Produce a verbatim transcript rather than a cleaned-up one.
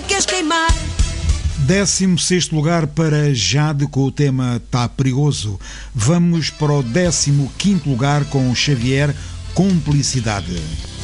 queres queimar. décimo sexto lugar para Jade com o tema Tá Perigoso. Vamos para o décimo quinto lugar com Xavier, Cumplicidade.